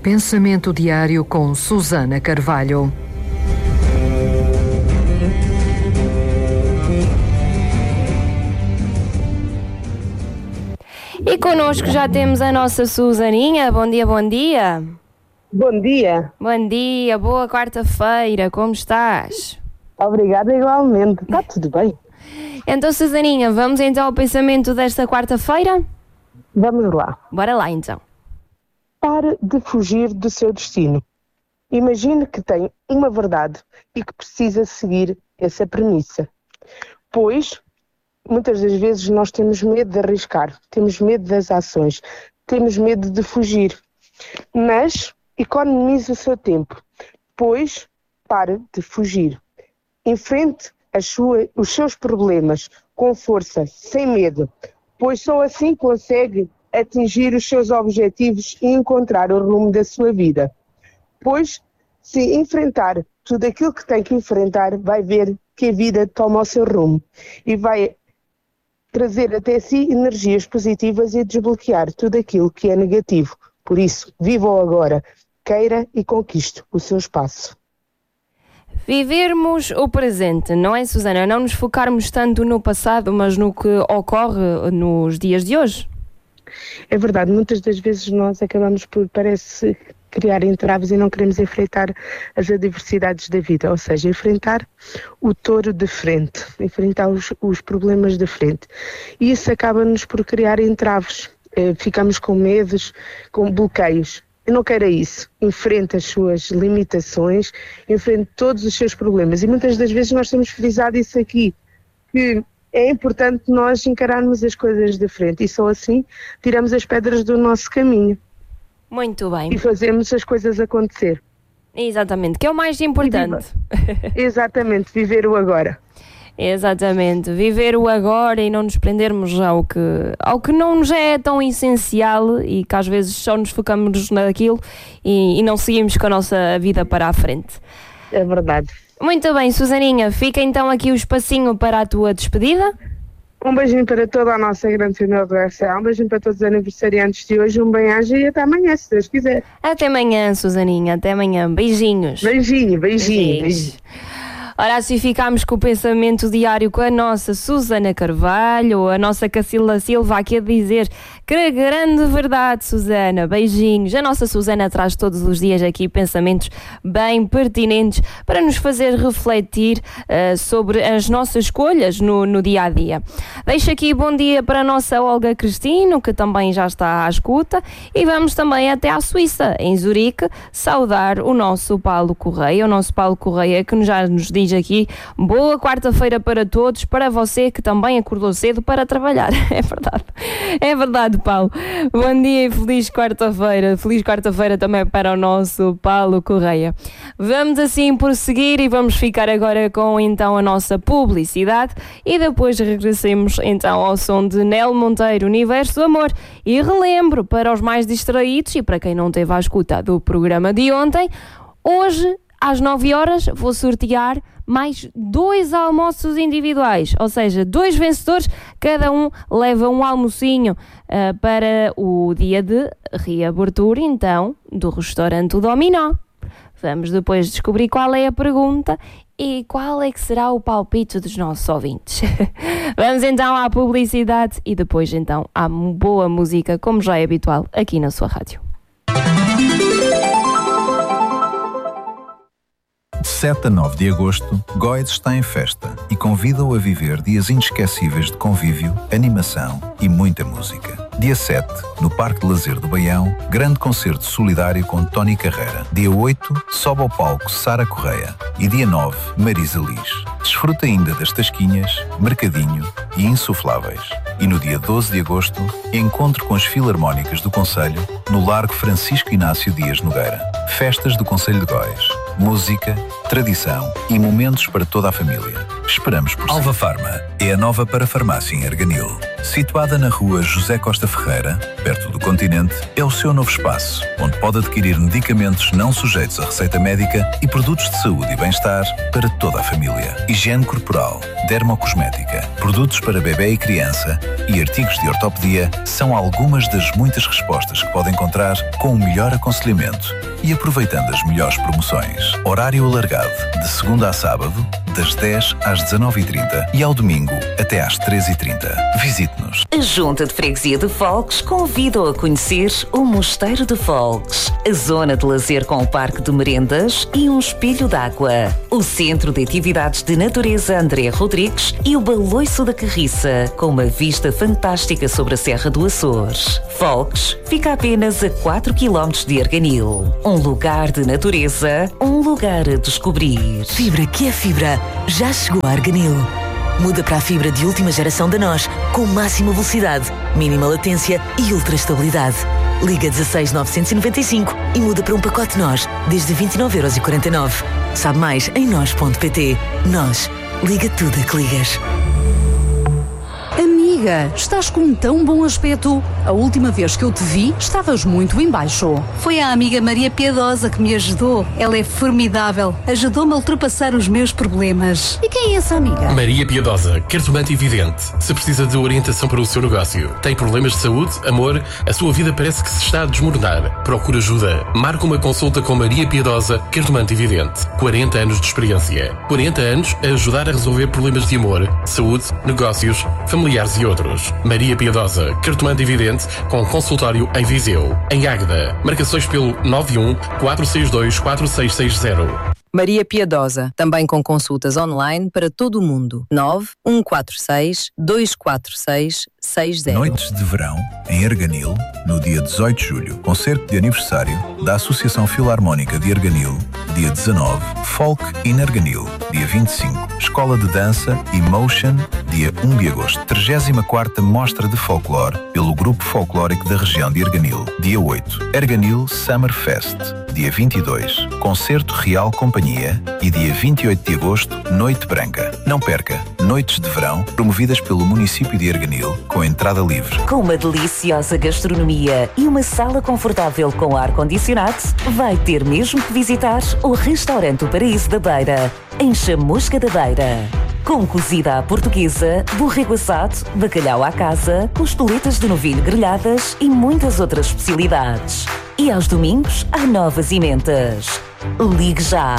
Pensamento diário com Susana Carvalho. E connosco já temos a nossa Susaninha. Bom dia, bom dia. Bom dia. Bom dia, boa quarta-feira, como estás? Obrigada igualmente, está tudo bem. Então, Susaninha, vamos então ao pensamento desta quarta-feira? Vamos lá. Bora lá então. Pare de fugir do seu destino. Imagine que tem uma verdade e que precisa seguir essa premissa. Pois, muitas das vezes nós temos medo de arriscar, temos medo das ações, temos medo de fugir. Mas economize o seu tempo, pois pare de fugir. Enfrente os seus problemas com força, sem medo, pois só assim consegue atingir os seus objetivos e encontrar o rumo da sua vida. Pois, se enfrentar tudo aquilo que tem que enfrentar, vai ver que a vida toma o seu rumo e vai trazer até si energias positivas e desbloquear tudo aquilo que é negativo. Por isso, viva o agora, queira e conquiste o seu espaço. Vivermos o presente, não é, Susana? Não nos focarmos tanto no passado, mas no que ocorre nos dias de hoje. É verdade, muitas das vezes nós acabamos por, parece, criar entraves e não queremos enfrentar as adversidades da vida, ou seja, enfrentar o touro de frente, enfrentar os problemas de frente. E isso acaba-nos por criar entraves, ficamos com medos, com bloqueios. Eu não quero isso. Enfrente as suas limitações, enfrente todos os seus problemas. E muitas das vezes nós temos frisado isso aqui, que é importante nós encararmos as coisas de frente e só assim tiramos as pedras do nosso caminho. Muito bem. E fazemos as coisas acontecer. Exatamente, que é o mais importante. Exatamente, viver o agora. Exatamente, viver o agora e não nos prendermos ao que não nos é tão essencial e que às vezes só nos focamos naquilo e não seguimos com a nossa vida para a frente. É verdade. Muito bem, Susaninha, fica então aqui o espacinho para a tua despedida. Um beijinho para toda a nossa grande família do RCA, um beijinho para todos os aniversariantes de hoje, um bem-aja e até amanhã, se Deus quiser. Até amanhã, Susaninha, até amanhã. Beijinhos. Beijinho. Ora, assim ficámos com o pensamento diário com a nossa Susana Carvalho, a nossa Cacila Silva aqui a dizer que grande verdade, Susana, beijinhos. A nossa Susana traz todos os dias aqui pensamentos bem pertinentes para nos fazer refletir sobre as nossas escolhas no dia a dia. Deixo aqui bom dia para a nossa Olga Cristino, que também já está à escuta, e vamos também até à Suíça, em Zurique, saudar o nosso Paulo Correia, que já nos diz aqui, boa quarta-feira para todos, para você que também acordou cedo para trabalhar. É verdade, Paulo. Bom dia e feliz quarta-feira também para o nosso Paulo Correia. Vamos assim prosseguir e vamos ficar agora com então a nossa publicidade e depois regressemos então ao som de Nel Monteiro, Universo do Amor. E relembro para os mais distraídos e para quem não teve a escuta do programa de ontem, hoje às 9 horas vou sortear mais 2 almoços individuais, ou seja, 2 vencedores, cada um leva um almocinho para o dia de reabertura, então, do restaurante Dominó. Vamos depois descobrir qual é a pergunta e qual é que será o palpite dos nossos ouvintes. Vamos então à publicidade e depois então à boa música, como já é habitual aqui na sua rádio. De 7 a 9 de agosto, Góis está em festa e convida-o a viver dias inesquecíveis de convívio, animação e muita música. Dia 7, no Parque de Lazer do Baião, grande concerto solidário com Tony Carreira. Dia 8, sobe ao palco Sara Correia. E dia 9, Marisa Liz. Desfruta ainda das tasquinhas, mercadinho e insufláveis. E no dia 12 de agosto, encontro com as Filarmónicas do Concelho no Largo Francisco Inácio Dias Nogueira. Festas do Concelho de Góis. Música, tradição e momentos para toda a família. Esperamos por si. Alva Farma é a nova parafarmácia em Arganil. Situada na rua José Costa Ferreira, perto do Continente, é o seu novo espaço, onde pode adquirir medicamentos não sujeitos à receita médica e produtos de saúde e bem-estar para toda a família. Higiene corporal, dermocosmética, produtos para bebê e criança e artigos de ortopedia são algumas das muitas respostas que pode encontrar com o melhor aconselhamento e aproveitando as melhores promoções. Horário alargado, de segunda a sábado, das 10 às 19h30 e ao domingo até às 13h30. Visite-nos. A Junta de Freguesia de Folgues convida-o a conhecer o Mosteiro de Folgues, a zona de lazer com o parque de merendas e um espelho d'água, o Centro de Atividades de Natureza André Rodrigues e o Baloiço da Carriça, com uma vista fantástica sobre a Serra do Açores. Folgues fica apenas a 4 km de Arganil. Um lugar de natureza, um lugar a descobrir. Fibra que é fibra, já chegou a Arganil. Muda para a fibra de última geração da NOS, com máxima velocidade, mínima latência e ultra estabilidade. Liga 16 995 e muda para um pacote NOS, desde 29,49€. Sabe mais em NOS.pt. NOS. Liga tudo a que ligas. Amiga, estás com um tão bom aspecto. A última vez que eu te vi, estavas muito em baixo. Foi a amiga Maria Piedosa que me ajudou. Ela é formidável. Ajudou-me a ultrapassar os meus problemas. E quem é essa amiga? Maria Piedosa, cartomante e vidente. Se precisa de orientação para o seu negócio, tem problemas de saúde, amor, a sua vida parece que se está a desmoronar. Procura ajuda. Marca uma consulta com Maria Piedosa, cartomante e vidente. 40 anos de experiência. 40 anos a ajudar a resolver problemas de amor, saúde, negócios, familiares e outros. Maria Piedosa, cartomante e vidente, com consultório em Viseu. Em Águeda, marcações pelo 91 462 4660. Maria Piedosa, também com consultas online para todo o mundo. 9146 246 60. Noites de verão, em Arganil, no dia 18 de julho, concerto de aniversário da Associação Filarmónica de Arganil, dia 19, Folk in Arganil, dia 25, Escola de Dança Emotion, dia 1 de agosto, 34ª Mostra de Folclore, pelo Grupo Folclórico da Região de Arganil, dia 8, Arganil Summer Fest, dia 22, Concerto Real Companhia e dia 28 de agosto, Noite Branca. Não perca, noites de verão promovidas pelo município de Arganil, com entrada livre. Com uma deliciosa gastronomia e uma sala confortável com ar-condicionado, vai ter mesmo que visitar o restaurante O Paraíso da Beira, em Chamusca da Beira. Com cozida à portuguesa, borrego assado, bacalhau à casa, costeletas de novilho grelhadas e muitas outras especialidades. E aos domingos, há novas emendas. Ligue já!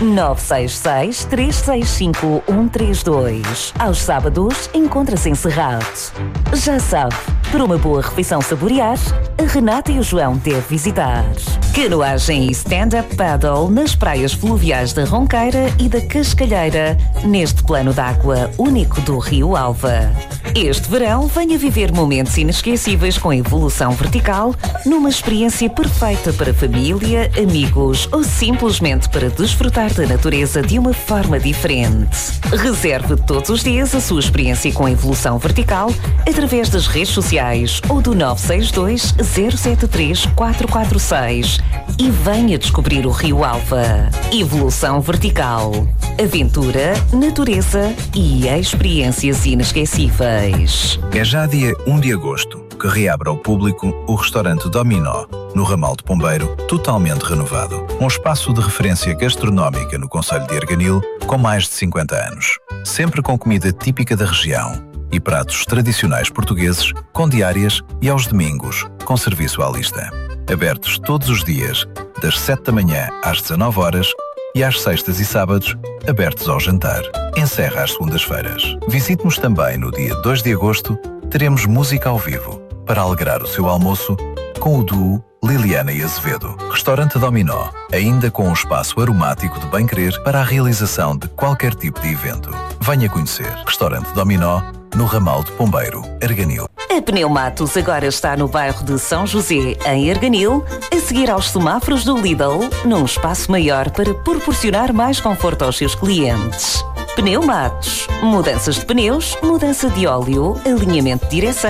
966 365 132. Aos sábados, encontra-se encerrado. Já sabe, para uma boa refeição saborear, a Renata e o João devem visitar. Canoagem e stand-up paddle nas praias fluviais da Ronqueira e da Cascalheira, neste plano d'água único do Rio Alva. Este verão, venha viver momentos inesquecíveis com evolução vertical, numa experiência perfeita para família, amigos ou simplesmente para desfrutar da natureza de uma forma diferente. Reserve todos os dias a sua experiência com evolução vertical através das redes sociais ou do 962 073 446 e venha descobrir o Rio Alva. Evolução vertical. Aventura, natureza e experiências inesquecíveis. É já dia 1 de agosto que reabre ao público o restaurante Dominó, no ramal de Pombeiro, totalmente renovado. Um espaço de referência gastronómica no concelho de Arganil, com mais de 50 anos. Sempre com comida típica da região e pratos tradicionais portugueses, com diárias e aos domingos, com serviço à lista. Abertos todos os dias, das 7 da manhã às 19 horas e às sextas e sábados, abertos ao jantar. Encerra às segundas-feiras. Visite-nos também no dia 2 de agosto, teremos música ao vivo, para alegrar o seu almoço com o duo Liliana e Azevedo. Restaurante Dominó, ainda com um espaço aromático de bem-querer para a realização de qualquer tipo de evento. Venha conhecer. Restaurante Dominó, no ramal de Pombeiro, Arganil. A Pneumatos agora está no bairro de São José, em Arganil, a seguir aos semáforos do Lidl, num espaço maior para proporcionar mais conforto aos seus clientes. Pneumatos. Mudanças de pneus, mudança de óleo, alinhamento de direção,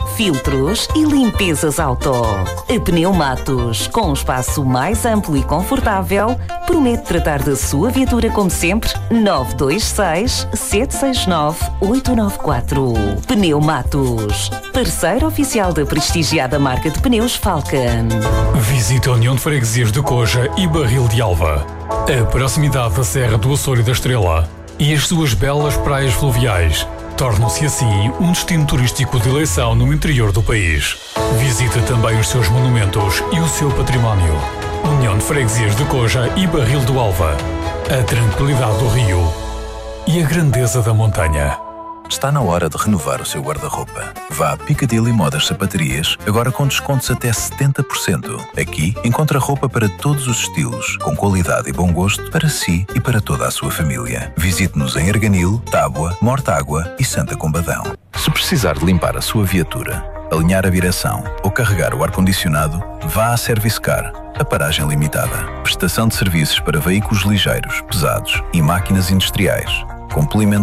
filtros e limpezas auto. A Pneumatos, com um espaço mais amplo e confortável, promete tratar da sua viatura como sempre. 926 769 894. Pneumatos, parceiro oficial da prestigiada marca de pneus Falcon. Visite a União de Freguesias de Coja e Barril de Alva. A proximidade da Serra do Açor e da Estrela e as suas belas praias fluviais tornam-se assim um destino turístico de eleição no interior do país. Visite também os seus monumentos e o seu património. União de Freguesias de Coja e Barril do Alva. A tranquilidade do rio e a grandeza da montanha. Está na hora de renovar o seu guarda-roupa. Vá a Piccadilly Modas Sapatarias, agora com descontos até 70%. Aqui encontra roupa para todos os estilos, com qualidade e bom gosto para si e para toda a sua família. Visite-nos em Arganil, Tábua, Mortágua e Santa Combadão. Se precisar de limpar a sua viatura, alinhar a direção ou carregar o ar-condicionado, vá à Service Car, a paragem limitada. Prestação de serviços para veículos ligeiros, pesados e máquinas industriais. Complemento